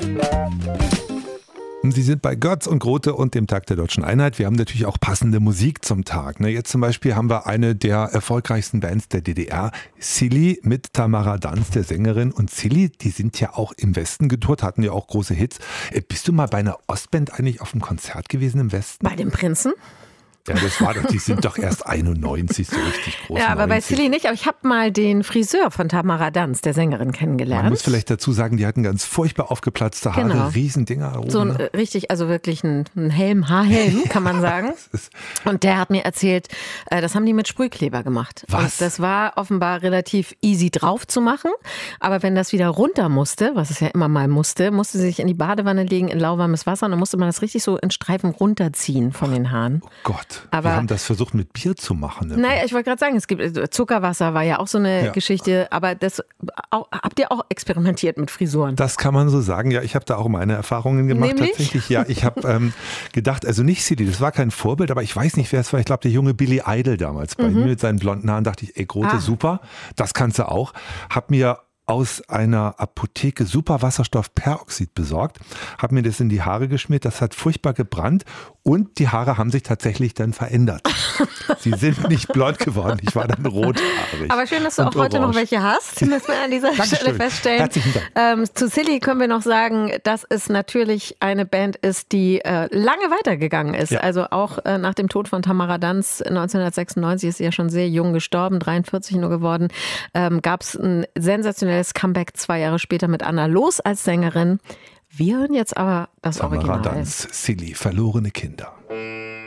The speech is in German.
Sie sind bei Götz und Grote und dem Tag der Deutschen Einheit. Wir haben natürlich auch passende Musik zum Tag. Jetzt zum Beispiel haben wir eine der erfolgreichsten Bands der DDR, Silly, mit Tamara Danz, der Sängerin. Und Silly, die sind ja auch im Westen getourt, hatten ja auch große Hits. Bist du mal bei einer Ostband eigentlich auf einem Konzert gewesen im Westen? Bei dem Prinzen? Ja, das war doch, die sind doch erst 91, so richtig groß. Ja, aber 90. bei Silly nicht. Aber ich habe mal den Friseur von Tamara Danz, der Sängerin, kennengelernt. Man muss vielleicht dazu sagen, die hatten ganz furchtbar aufgeplatzte Haare, Genau. Riesendinger. So ein richtig, also wirklich ein Helm, Haarhelm, kann man sagen. Und der hat mir erzählt, das haben die mit Sprühkleber gemacht. Was? Und das war offenbar relativ easy drauf zu machen. Aber wenn das wieder runter musste, was es ja immer mal musste sie sich in die Badewanne legen, in lauwarmes Wasser. Und dann musste man das richtig so in Streifen runterziehen von den Haaren. Oh Gott. Aber wir haben das versucht mit Bier zu machen. Naja, ich wollte gerade sagen, es gibt Zuckerwasser war ja auch so eine Geschichte, aber das habt ihr auch experimentiert mit Frisuren? Das kann man so sagen. Ja, ich habe da auch meine Erfahrungen gemacht. Nämlich? Tatsächlich. Ja, ich habe gedacht, also nicht Silly, das war kein Vorbild, aber ich weiß nicht, wer es war. Ich glaube, der junge Billy Idol damals bei ihm mit seinen blonden Haaren. Dachte ich, Grote, super, das kannst du auch. Hab mir aus einer Apotheke Superwasserstoffperoxid besorgt, habe mir das in die Haare geschmiert, das hat furchtbar gebrannt und die Haare haben sich tatsächlich dann verändert. Sie sind nicht blond geworden, ich war dann rothaarig. Aber schön, dass du auch heute noch welche hast, müssen wir an dieser Stelle feststellen. Herzlichen Dank. Zu Silly können wir noch sagen, dass es natürlich eine Band ist, die lange weitergegangen ist. Ja. Also auch nach dem Tod von Tamara Danz 1996 ist sie ja schon sehr jung gestorben, 43 nur geworden, gab es ein sensationelles Comeback 2 Jahre später mit Anna Loos als Sängerin. Wir hören jetzt aber das Tamara Original. Danz, Silly, verlorene Kinder.